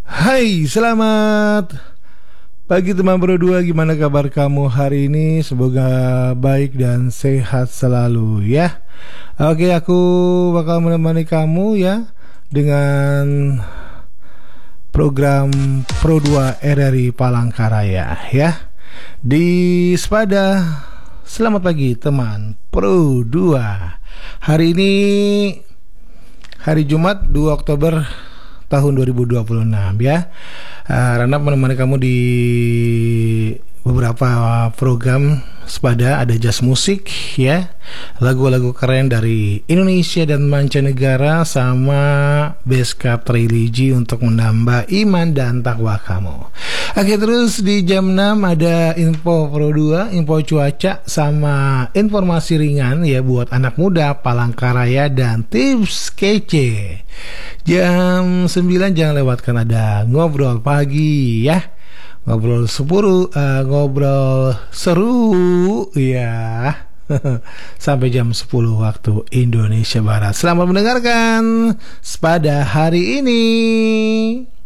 Hai, selamat pagi teman berdua. Gimana kabar kamu hari ini? Semoga baik dan sehat selalu ya. Oke, aku bakal menemani kamu ya dengan program Pro 2 RRI Palangkaraya ya. Di Sepada. Selamat pagi teman Pro 2. Hari ini hari Jumat 2 Oktober tahun 2026 ya. Rana menemani kamu di beberapa program Sepada. Ada jazz musik ya, lagu-lagu keren dari Indonesia dan mancanegara, sama beskap religi untuk menambah iman dan takwa kamu. Oke, terus di jam 6 ada info Pro 2, info cuaca sama informasi ringan ya buat anak muda Palangkaraya dan tips kece. Jam 9 jangan lewatkan ada ngobrol pagi ya. Ngobrol seru ya. Sampai jam 10 waktu Indonesia Barat. Selamat mendengarkan Sepada hari ini.